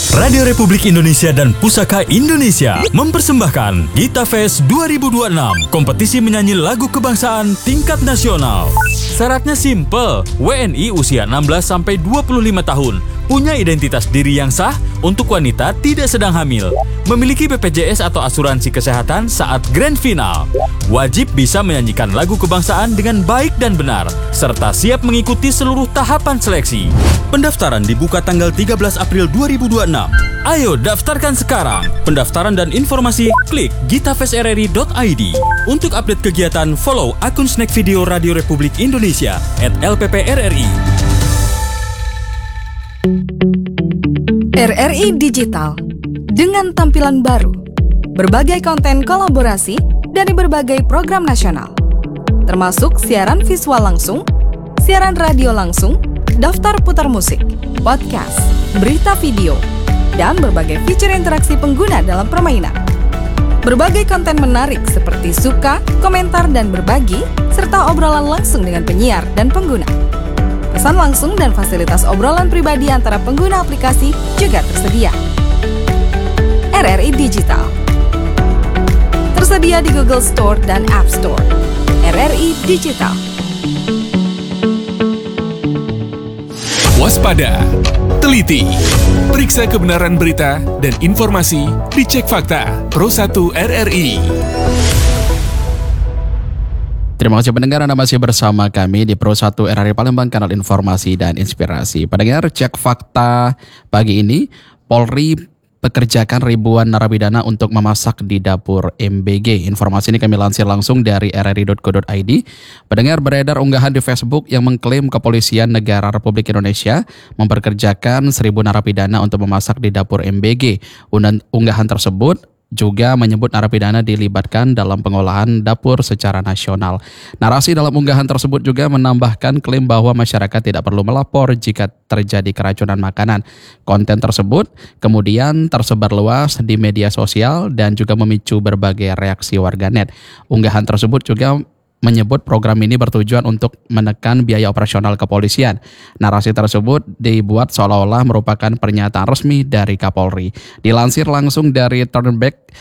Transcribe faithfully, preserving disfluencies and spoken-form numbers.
Radio Republik Indonesia dan Pusaka Indonesia mempersembahkan Gita Fest dua ribu dua puluh enam, kompetisi menyanyi lagu kebangsaan tingkat nasional. Syaratnya simple, W N I usia enam belas sampai dua puluh lima tahun, punya identitas diri yang sah, untuk wanita tidak sedang hamil, memiliki B P J S atau asuransi kesehatan saat grand final, wajib bisa menyanyikan lagu kebangsaan dengan baik dan benar, serta siap mengikuti seluruh tahapan seleksi. Pendaftaran dibuka tanggal tiga belas April dua ribu dua puluh enam. Ayo daftarkan sekarang. Pendaftaran dan informasi klik gitafestrri dot i d. Untuk update kegiatan, follow akun Snack Video Radio Republik Indonesia at L P P R R I. R R I Digital dengan tampilan baru, berbagai konten kolaborasi dari berbagai program nasional, termasuk siaran visual langsung, siaran radio langsung, daftar putar musik, podcast, berita video, dan berbagai fitur interaksi pengguna dalam permainan. Berbagai konten menarik seperti suka, komentar, dan berbagi, serta obrolan langsung dengan penyiar dan pengguna. Pesan langsung dan fasilitas obrolan pribadi antara pengguna aplikasi juga tersedia. R R I Digital tersedia di Google Store dan App Store. R R I Digital. Waspada, teliti, periksa kebenaran berita dan informasi, dicek fakta. Pro satu R R I. Terima kasih pendengar, Anda masih bersama kami di Pro satu R R I Palembang, kanal informasi dan inspirasi. Pendengar, cek fakta pagi ini, Polri pekerjakan ribuan narapidana untuk memasak di dapur M B G. Informasi ini kami lansir langsung dari r r i dot co dot i d. Pendengar, beredar unggahan di Facebook yang mengklaim Kepolisian Negara Republik Indonesia memperkerjakan seribu narapidana untuk memasak di dapur M B G. Unggahan tersebut juga menyebut narapidana dilibatkan dalam pengolahan dapur secara nasional. Narasi dalam unggahan tersebut juga menambahkan klaim bahwa masyarakat tidak perlu melapor jika terjadi keracunan makanan. Konten tersebut kemudian tersebar luas di media sosial dan juga memicu berbagai reaksi warganet. Unggahan tersebut juga menyebut program ini bertujuan untuk menekan biaya operasional kepolisian. Narasi tersebut dibuat seolah-olah merupakan pernyataan resmi dari Kapolri. Dilansir langsung dari Turnback